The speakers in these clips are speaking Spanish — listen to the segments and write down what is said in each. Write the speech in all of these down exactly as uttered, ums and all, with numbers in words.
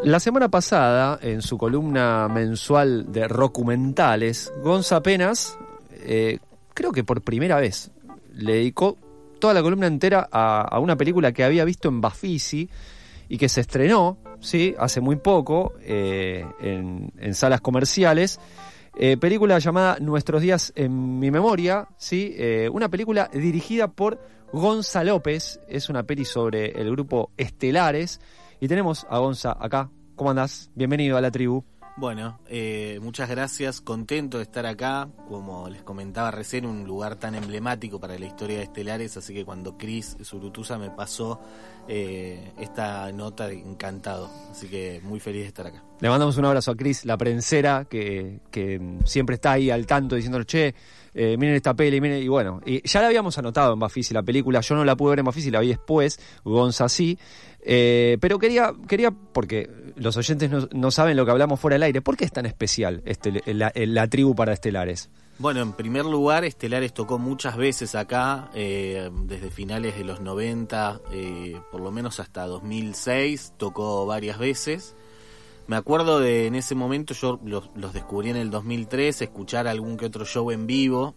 La semana pasada, en su columna mensual de Rocumentales, Gonza Penas, eh, creo que por primera vez, le dedicó toda la columna entera a, a una película que había visto en Bafisi y que se estrenó, sí, hace muy poco, eh, en, en salas comerciales. Eh, película llamada Nuestros días en mi memoria, sí, eh, una película dirigida por Gonza López. Es una peli sobre el grupo Estelares. Y tenemos a Gonza acá. ¿Cómo andás? Bienvenido a la tribu. Bueno, eh, muchas gracias. Contento de estar acá. Como les comentaba recién, un lugar tan emblemático para la historia de Estelares. Así que cuando Cris Zurutuza me pasó eh, esta nota, encantado. Así que muy feliz de estar acá. Le mandamos un abrazo a Cris, la prensera, que, que siempre está ahí al tanto diciéndole, che, eh, miren esta peli, miren, y bueno, y ya la habíamos anotado en Bafisi la película. Yo no la pude ver en Bafisi, la vi después, Gonza sí. Eh, pero quería, quería, porque los oyentes no, no saben lo que hablamos fuera del aire, ¿por qué es tan especial este, la, la tribu para Estelares? Bueno, en primer lugar, Estelares tocó muchas veces acá, eh, desde finales de los noventa, eh, por lo menos hasta dos mil seis, tocó varias veces. Me acuerdo de, en ese momento, yo los, los descubrí en el dos mil tres, escuchar algún que otro show en vivo.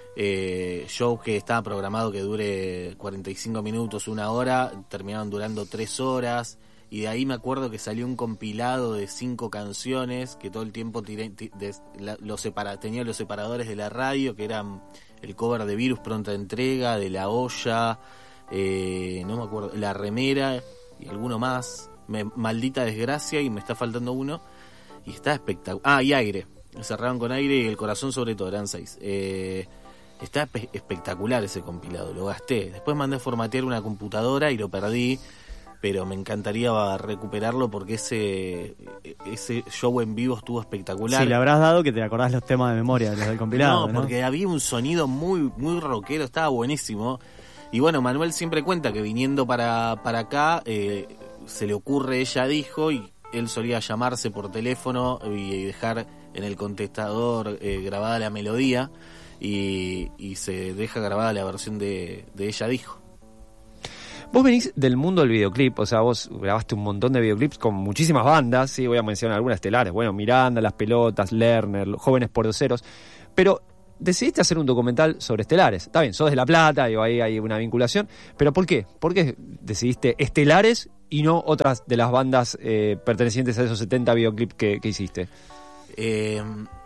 Eh, show que estaba programado que dure cuarenta y cinco minutos, una hora, terminaban durando tres horas, y de ahí me acuerdo que salió un compilado de cinco canciones que todo el tiempo tiré, t- de, la, los separa, tenía los separadores de la radio, que eran el cover de Virus Pronta Entrega, de La Olla, eh, no me acuerdo, La Remera y alguno más, me, Maldita Desgracia, y me está faltando uno, y está espectacular. Ah, y Aire, cerraron con Aire y El Corazón sobre todo, eran seis. eh Está espe- espectacular ese compilado, lo gasté. Después mandé a formatear una computadora y lo perdí, pero me encantaría recuperarlo porque ese ese show en vivo estuvo espectacular. Sí, le habrás dado que te acordás los temas de memoria, los del compilado, No, ¿no? porque había un sonido muy muy rockero, estaba buenísimo. Y bueno, Manuel siempre cuenta que viniendo para, para acá, eh, se le ocurre Ella Dijo, y él solía llamarse por teléfono y dejar en el contestador eh, grabada la melodía. Y, y se deja grabada la versión de, de Ella Dijo. Vos venís del mundo del videoclip, o sea, vos grabaste un montón de videoclips con muchísimas bandas, sí, voy a mencionar algunas estelares, bueno, Miranda, Las Pelotas, Lerner, Jóvenes Pordoceros, pero decidiste hacer un documental sobre Estelares. Está bien, sos de La Plata, digo, ahí hay una vinculación, pero ¿por qué? ¿Por qué decidiste Estelares y no otras de las bandas eh, pertenecientes a esos setenta videoclips que, que hiciste? Eh...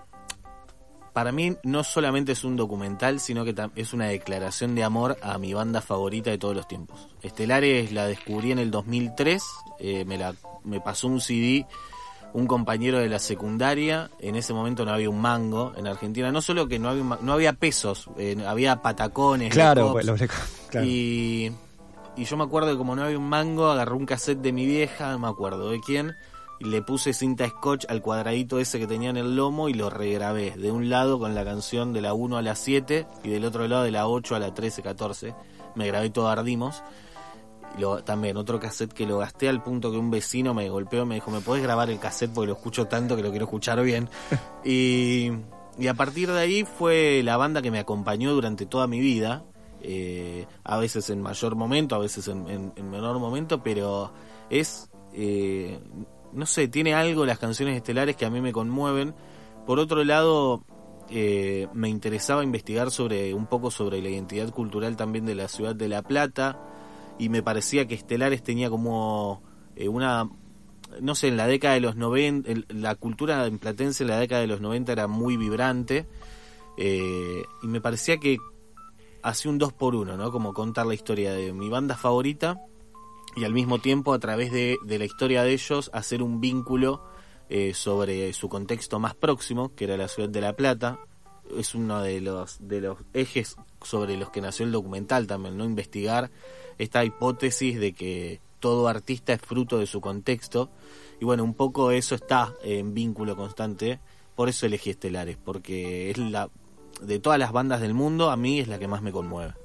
Para mí no solamente es un documental, sino que es una declaración de amor a mi banda favorita de todos los tiempos. Estelares la descubrí en el dos mil tres, eh, me, la, me pasó un C D un compañero de la secundaria. En ese momento no había un mango en Argentina, no solo que no había, no había pesos, eh, había patacones, claro, pues, los, claro. Y, y yo me acuerdo que como no había un mango, agarré un cassette de mi vieja, no me acuerdo de quién, y le puse cinta scotch al cuadradito ese que tenía en el lomo y lo regrabé. De un lado con la canción de la uno a la siete y del otro lado de la ocho a la trece, catorce. Me grabé todo Ardimos. Y lo, también otro cassette que lo gasté al punto que un vecino me golpeó y me dijo, ¿me podés grabar el cassette? Porque lo escucho tanto que lo quiero escuchar bien. y, y a partir de ahí fue la banda que me acompañó durante toda mi vida. Eh, a veces en mayor momento, a veces en, en, en menor momento, pero es... Eh, no sé, tiene algo las canciones estelares que a mí me conmueven. Por otro lado, eh, me interesaba investigar sobre un poco sobre la identidad cultural también de la ciudad de La Plata, y me parecía que Estelares tenía como eh, una, no sé, en la década de los noventa, el, la cultura en platense en la década de los noventa era muy vibrante, eh, y me parecía que hacía un dos por uno, ¿no? Como contar la historia de mi banda favorita y al mismo tiempo a través de, de la historia de ellos hacer un vínculo eh, sobre su contexto más próximo, que era la ciudad de La Plata. Es uno de los de los ejes sobre los que nació el documental también, ¿no? Investigar esta hipótesis de que todo artista es fruto de su contexto, y bueno, un poco eso está en vínculo constante. Por eso elegí Estelares, porque es la de todas las bandas del mundo, a mí es la que más me conmueve.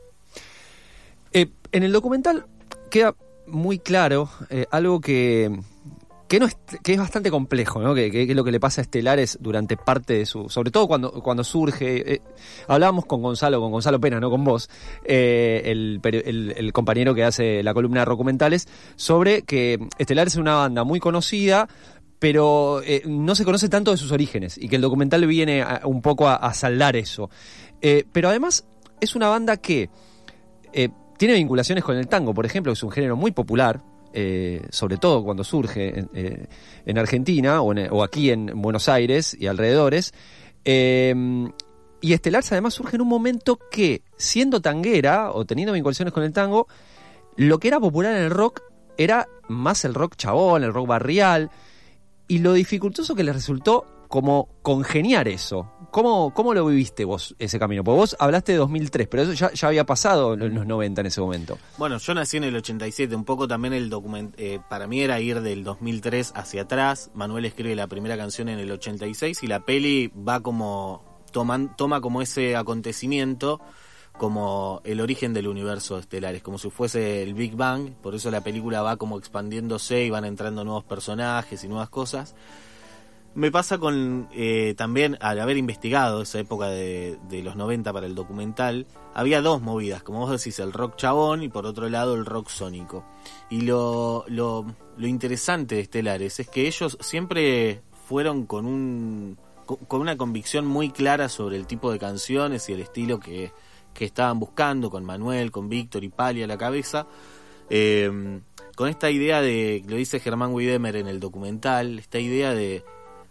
Eh, en el documental queda muy claro eh, algo que, que no es, que es bastante complejo, ¿no? Que, que, que es lo que le pasa a Estelares durante parte de su, sobre todo cuando cuando surge. Eh, hablábamos con Gonzalo, con Gonzalo Pena, no con vos, eh, el, el, el compañero que hace la columna de Documentales, sobre que Estelares es una banda muy conocida, pero eh, no se conoce tanto de sus orígenes y que el documental viene a, un poco a, a saldar eso. Eh, pero además es una banda que eh, tiene vinculaciones con el tango, por ejemplo, que es un género muy popular. Eh, sobre todo cuando surge en, eh, en Argentina o, en, o aquí en Buenos Aires y alrededores, eh, y Estelares además surge en un momento que, siendo tanguera o teniendo vinculaciones con el tango, lo que era popular en el rock era más el rock chabón, el rock barrial, y lo dificultoso que les resultó como congeniar eso. ¿Cómo, cómo lo viviste vos ese camino? Porque vos hablaste de dos mil tres, pero eso ya, ya había pasado en los noventa en ese momento. Bueno, yo nací en el ochenta y siete, un poco también el documento, eh, para mí era ir del dos mil tres hacia atrás. Manuel escribe la primera canción en el ochenta y seis y la peli va como, toman, toma como ese acontecimiento como el origen del universo de Estelares, como si fuese el Big Bang. Por eso la película va como expandiéndose y van entrando nuevos personajes y nuevas cosas. Me pasa con, eh, también al haber investigado esa época de, de los noventa para el documental, había dos movidas, como vos decís, el rock chabón y por otro lado el rock sónico. Y lo, lo, lo interesante de Estelares es que ellos siempre fueron con un con una convicción muy clara sobre el tipo de canciones y el estilo que, que estaban buscando, con Manuel, con Víctor y Pali a la cabeza. Eh, con esta idea de, lo dice Germán Wiedemer en el documental, esta idea de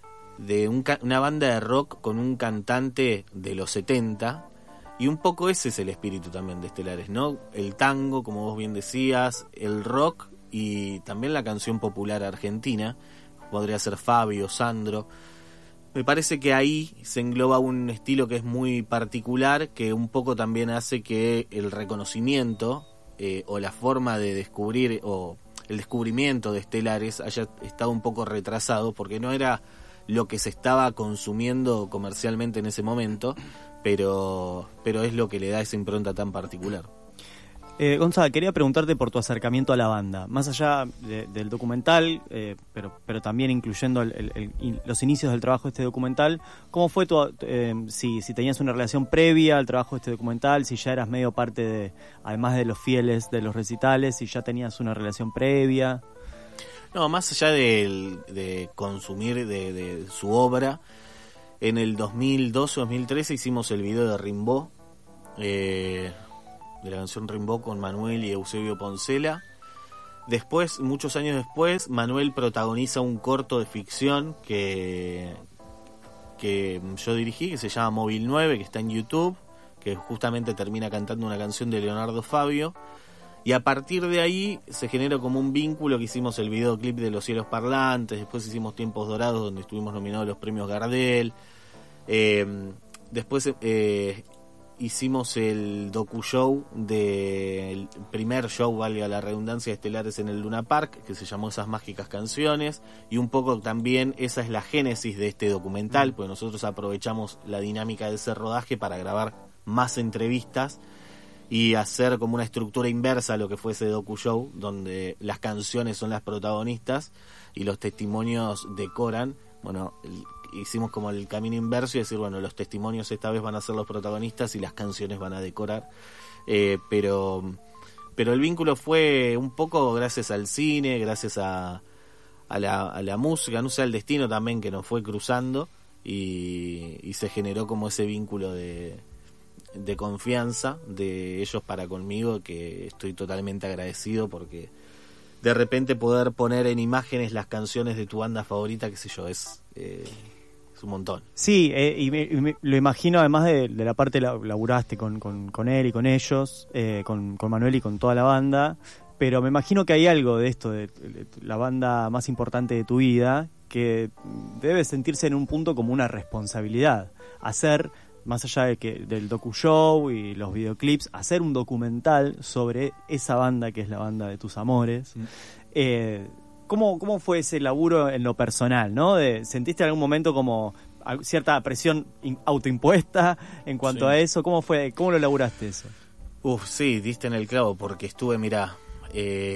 de un, una banda de rock con un cantante de los setenta, y un poco ese es el espíritu también de Estelares, ¿no? El tango, como vos bien decías, el rock y también la canción popular argentina, podría ser Fabio, Sandro. Me parece que ahí se engloba un estilo que es muy particular, que un poco también hace que el reconocimiento eh, o la forma de descubrir o el descubrimiento de Estelares haya estado un poco retrasado, porque no era lo que se estaba consumiendo comercialmente en ese momento, pero, pero es lo que le da esa impronta tan particular. Eh, Gonzalo, quería preguntarte por tu acercamiento a la banda, más allá de, del documental, eh, pero, pero también incluyendo el, el, el, los inicios del trabajo de este documental. ¿Cómo fue tu, eh, si, si tenías una relación previa al trabajo de este documental, si ya eras medio parte de, además de los fieles de los recitales, si ya tenías una relación previa? No, más allá de, de consumir de, de su obra, en el dos mil doce dos mil trece hicimos el video de Rimbaud, eh, de la canción Rimbaud con Manuel y Eusebio Poncela. Después, muchos años después, Manuel protagoniza un corto de ficción que, que yo dirigí, que se llama Móvil nueve, que está en YouTube, que justamente termina cantando una canción de Leonardo Fabio. Y a partir de ahí se generó como un vínculo, que hicimos el videoclip de Los Cielos Parlantes, después hicimos Tiempos Dorados, donde estuvimos nominados a los premios Gardel, eh, después eh, hicimos el docu-show del primer show, valga la redundancia, de Estelares en el Luna Park, que se llamó Esas Mágicas Canciones, y un poco también esa es la génesis de este documental, porque nosotros aprovechamos la dinámica de ese rodaje para grabar más entrevistas y hacer como una estructura inversa a lo que fue ese docu-show, donde las canciones son las protagonistas y los testimonios decoran. Bueno, el, hicimos como el camino inverso y decir, bueno, los testimonios esta vez van a ser los protagonistas y las canciones van a decorar. Eh, pero, pero el vínculo fue un poco gracias al cine, gracias a, a, la, a la música, no sé, al destino también que nos fue cruzando y, y se generó como ese vínculo de... de confianza de ellos para conmigo, que estoy totalmente agradecido, porque de repente poder poner en imágenes las canciones de tu banda favorita, qué sé yo, es, eh, es un montón. Sí, eh, y, me, y me, lo imagino, además de, de la parte la laburaste con, con, con él y con ellos, eh, con, con Manuel y con toda la banda, pero me imagino que hay algo de esto, de, de la banda más importante de tu vida, que debe sentirse en un punto como una responsabilidad, hacer, más allá de que del docu-show y los videoclips, hacer un documental sobre esa banda que es la banda de tus amores. Mm. Eh, ¿cómo, ¿Cómo fue ese laburo en lo personal, ¿no? De, ¿sentiste en algún momento como cierta presión in, autoimpuesta en cuanto sí. a eso? ¿Cómo fue? ¿Cómo lo laburaste eso? Uf, sí, diste en el clavo, porque estuve, mirá, eh,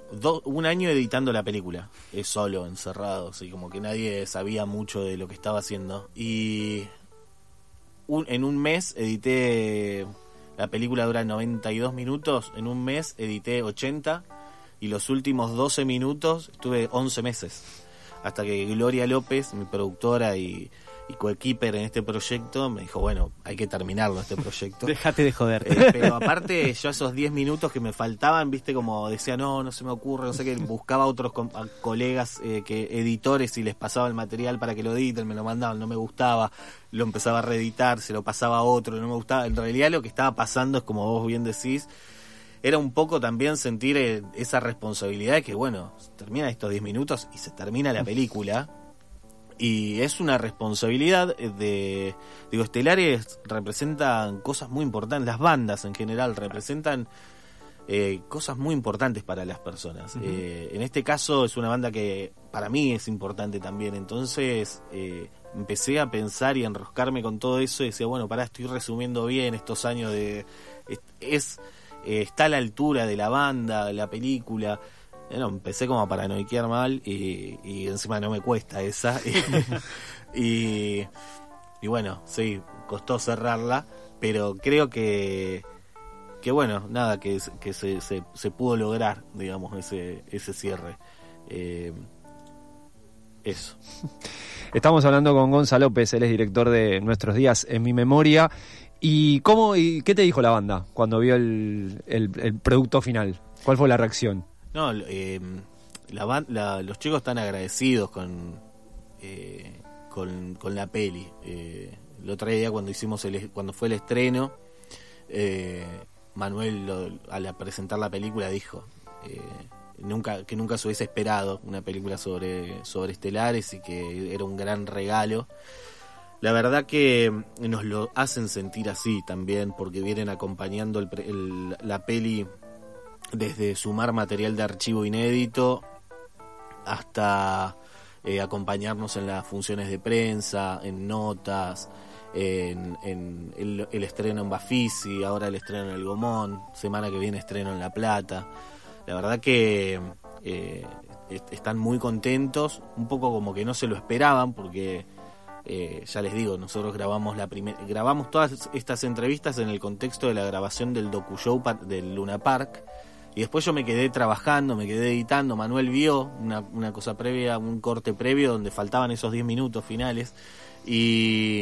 do, un año editando la película, eh, solo, encerrado, así como que nadie sabía mucho de lo que estaba haciendo. Y un, en un mes edité, la película dura noventa y dos minutos, en un mes edité ochenta, y los últimos doce minutos estuve once meses. Hasta que Gloria López, mi productora y, y coequiper en este proyecto, me dijo, bueno, hay que terminarlo este proyecto. Déjate de joder. Eh, pero aparte, yo esos diez minutos que me faltaban, viste, como decía, no, no se me ocurre, no sé qué, buscaba a otros com- a colegas, eh, que editores, y les pasaba el material para que lo editen, me lo mandaban, no me gustaba, lo empezaba a reeditar, se lo pasaba a otro, no me gustaba. En realidad lo que estaba pasando es, como vos bien decís, era un poco también sentir eh, esa responsabilidad de que, bueno, terminan estos diez minutos y se termina la película. Y es una responsabilidad de... Digo, Estelares representan cosas muy importantes, las bandas en general representan eh, cosas muy importantes para las personas. Uh-huh. Eh, en este caso es una banda que para mí es importante también. Entonces eh, empecé a pensar y a enroscarme con todo eso y decía, bueno, pará, estoy resumiendo bien estos años de... Es... es Eh, está a la altura de la banda, la película. Bueno, empecé como a paranoiquear mal y, y encima no me cuesta esa. y, y bueno, sí, costó cerrarla, pero creo que, que bueno, nada, que, que se, se, se pudo lograr, digamos, ese, ese cierre. Eh, eso. Estamos hablando con Gonza López, él es director de Nuestros Días en Mi Memoria. ¿Y cómo y qué te dijo la banda cuando vio el, el, el producto final? ¿Cuál fue la reacción? No, eh, la, la, los chicos están agradecidos con eh, con, con la peli. Eh, el otro día cuando hicimos el, cuando fue el estreno, eh, Manuel lo, al presentar la película dijo eh, nunca que nunca se hubiese esperado una película sobre sobre Estelares y que era un gran regalo. La verdad que nos lo hacen sentir así también, porque vienen acompañando el, el, la peli desde sumar material de archivo inédito hasta eh, acompañarnos en las funciones de prensa, en notas, en, en el, el estreno en Bafisi, ahora el estreno en El Gomón, semana que viene estreno en La Plata. La verdad que eh, están muy contentos, un poco como que no se lo esperaban, porque... Eh, ya les digo, nosotros grabamos la primer, grabamos todas estas entrevistas en el contexto de la grabación del docu-show par- del Luna Park, y después yo me quedé trabajando, me quedé editando. Manuel vio una, una cosa previa, un corte previo donde faltaban esos diez minutos finales, y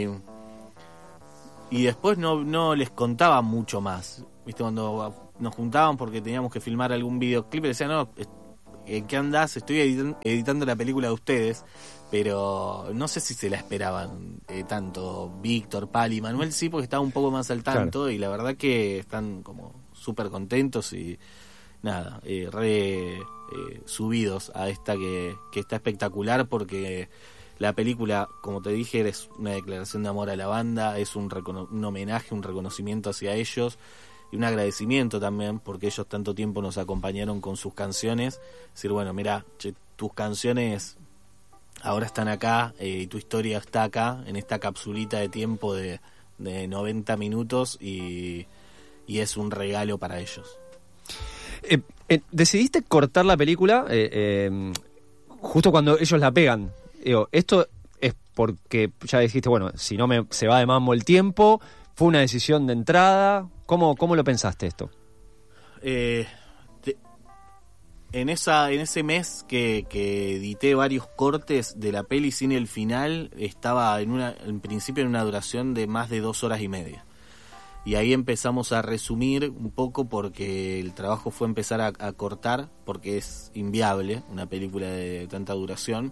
y después no, no les contaba mucho más, viste, cuando nos juntaban porque teníamos que filmar algún videoclip, le decían, no, ¿en qué andás? Estoy edit- editando la película de ustedes. Pero no sé si se la esperaban eh, tanto Víctor, Pali, Manuel sí, porque estaba un poco más al tanto, claro. Y la verdad que están como súper contentos y nada, eh, re eh, subidos a esta que, que está espectacular, porque la película, como te dije, es una declaración de amor a la banda, es un, recono- un homenaje, un reconocimiento hacia ellos y un agradecimiento también, porque ellos tanto tiempo nos acompañaron con sus canciones. Decir, bueno, mira, che, tus canciones... ahora están acá, eh, y tu historia está acá, en esta capsulita de tiempo de, de noventa minutos, y, y es un regalo para ellos. Eh, eh, ¿Decidiste cortar la película eh, eh, justo cuando ellos la pegan? Digo, ¿esto es porque ya dijiste, bueno, si no me se va de mambo el tiempo? ¿Fue una decisión de entrada? ¿Cómo, cómo lo pensaste esto? Eh... En esa en ese mes que, que edité varios cortes de la peli sin el final, estaba en una en principio en una duración de más de dos horas y media. Y ahí empezamos a resumir un poco, porque el trabajo fue empezar a, a cortar, porque es inviable una película de tanta duración.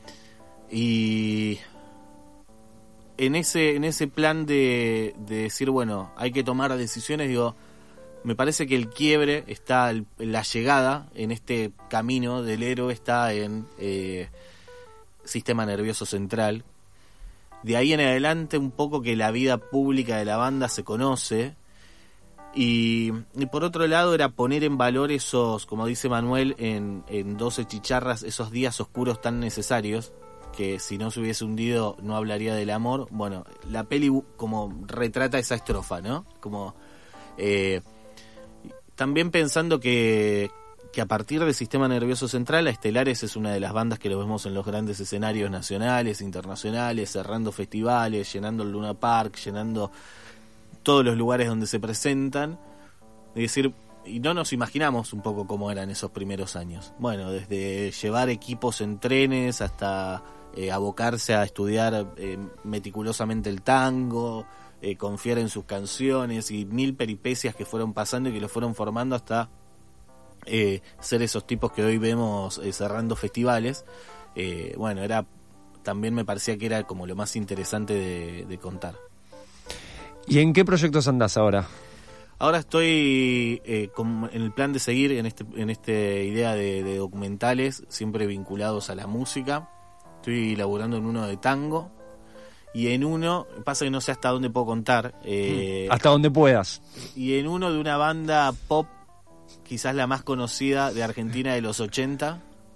Y en ese en ese plan de, de decir, bueno, hay que tomar decisiones, digo... Me parece que el quiebre está, el, la llegada en este camino del héroe está en eh, sistema nervioso central. De ahí en adelante un poco que la vida pública de la banda se conoce. Y, y por otro lado era poner en valor esos, como dice Manuel, en, en doce chicharras, esos días oscuros tan necesarios, que si no se hubiese hundido no hablaría del amor. Bueno, la peli como retrata esa estrofa, ¿no? Como... Eh, También pensando que, que a partir del sistema nervioso central, Estelares es una de las bandas que lo vemos en los grandes escenarios nacionales, internacionales, cerrando festivales, llenando el Luna Park, llenando todos los lugares donde se presentan. Es decir, y no nos imaginamos un poco cómo eran esos primeros años. Bueno, desde llevar equipos en trenes hasta eh, abocarse a estudiar eh, meticulosamente el tango, eh, confiar en sus canciones y mil peripecias que fueron pasando y que lo fueron formando hasta eh, ser esos tipos que hoy vemos eh, cerrando festivales. Eh, bueno, era también me parecía que era como lo más interesante de, de contar. ¿Y en qué proyectos andás ahora? Ahora estoy eh, con, en el plan de seguir en este en esta idea de, de documentales, siempre vinculados a la música. Estoy laburando en uno de tango y en uno, pasa que no sé hasta dónde puedo contar. Eh, hasta donde puedas. Y en uno de una banda pop, quizás la más conocida de Argentina de los ochenta,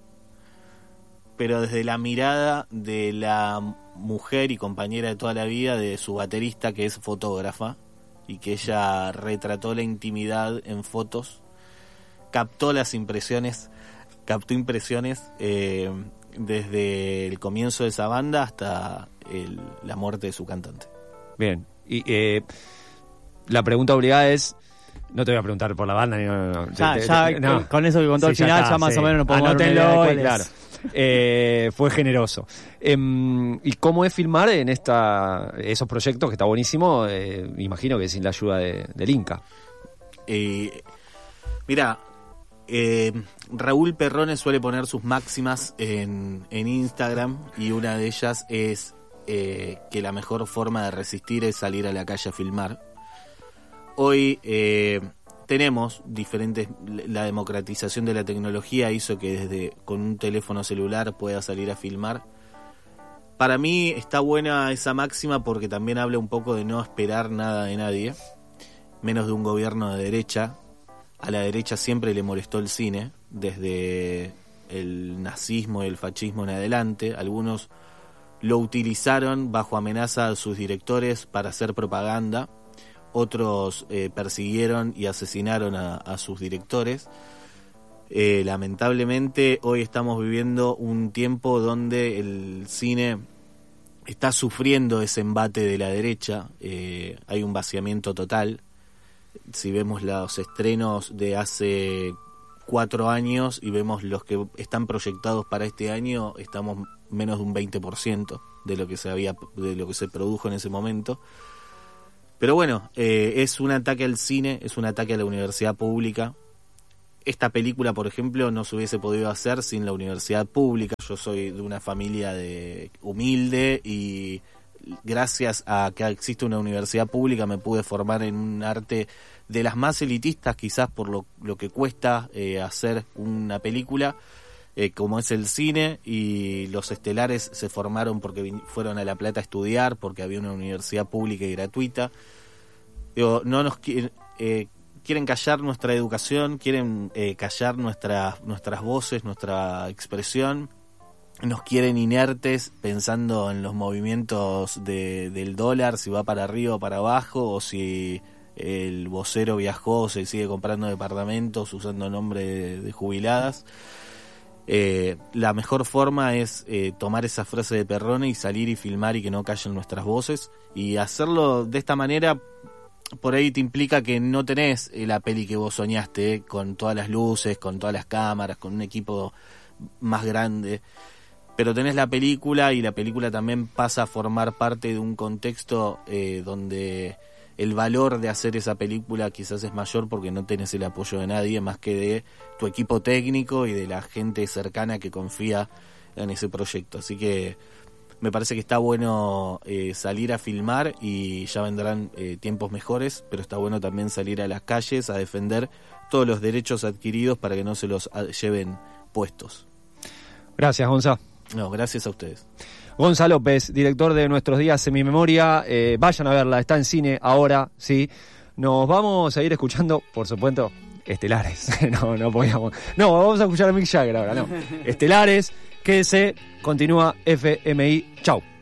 pero desde la mirada de la mujer y compañera de toda la vida de su baterista, que es fotógrafa, y que ella retrató la intimidad en fotos, captó las impresiones, captó impresiones eh, desde el comienzo de esa banda hasta el, la muerte de su cantante. Bien, y eh, la pregunta obligada es, no te voy a preguntar por la banda, ni, no, no, ya, te, ya te, no. Con eso que contó Sí, al final, ya, ya, está, más sí. o menos nos podemos dar una Anótenlo, idea de cuál claro. es. Eh, fue generoso. Eh, ¿Y cómo es filmar en esta esos proyectos, que está buenísimo? Eh, imagino que sin la ayuda de, del Inca. Eh, mira, eh, Raúl Perrone suele poner sus máximas en, en Instagram, y una de ellas es eh, que la mejor forma de resistir es salir a la calle a filmar. Hoy eh, tenemos diferentes, la democratización de la tecnología hizo que desde con un teléfono celular pueda salir a filmar. Para mí está buena esa máxima porque también habla un poco de no esperar nada de nadie, menos de un gobierno de derecha. A la derecha siempre le molestó el cine, desde el nazismo y el fascismo en adelante. Algunos lo utilizaron bajo amenaza a sus directores para hacer propaganda. Otros eh, persiguieron y asesinaron a, a sus directores. Eh, lamentablemente hoy estamos viviendo un tiempo donde el cine está sufriendo ese embate de la derecha. Eh, hay un vaciamiento total. Si vemos los estrenos de hace cuatro años y vemos los que están proyectados para este año, estamos menos de un veinte por ciento de lo que se había, de lo que se produjo en ese momento. Pero bueno, eh, es un ataque al cine, es un ataque a la universidad pública. Esta película, por ejemplo, no se hubiese podido hacer sin la universidad pública. Yo soy de una familia de humilde y gracias a que existe una universidad pública me pude formar en un arte de las más elitistas, quizás por lo, lo que cuesta eh, hacer una película, eh, como es el cine, y los Estelares se formaron porque vin- fueron a La Plata a estudiar, porque había una universidad pública y gratuita. Digo, no nos quieren, eh, quieren callar nuestra educación, quieren eh, callar nuestra, nuestras voces, nuestra expresión. Nos quieren inertes pensando en los movimientos de, del dólar, si va para arriba o para abajo, o si el vocero viajó o se sigue comprando departamentos usando nombre de, de jubiladas. Eh, la mejor forma es eh, tomar esa frase de Perrone y salir y filmar y que no callen nuestras voces, y hacerlo de esta manera. Por ahí te implica que no tenés eh, la peli que vos soñaste, eh, con todas las luces, con todas las cámaras, con un equipo más grande, pero tenés la película, y la película también pasa a formar parte de un contexto eh, donde el valor de hacer esa película quizás es mayor porque no tenés el apoyo de nadie más que de tu equipo técnico y de la gente cercana que confía en ese proyecto. Así que me parece que está bueno eh, salir a filmar, y ya vendrán eh, tiempos mejores, pero está bueno también salir a las calles a defender todos los derechos adquiridos para que no se los a- lleven puestos. Gracias, Gonza. No, gracias a ustedes. Gonza López, director de Nuestros Días en mi memoria. Eh, vayan a verla, está en cine ahora, sí. Nos vamos a ir escuchando, por supuesto, Estelares. no, no podíamos. No, vamos a escuchar a Mick Jagger ahora, no. Estelares, quédese, continúa F M I. Chau.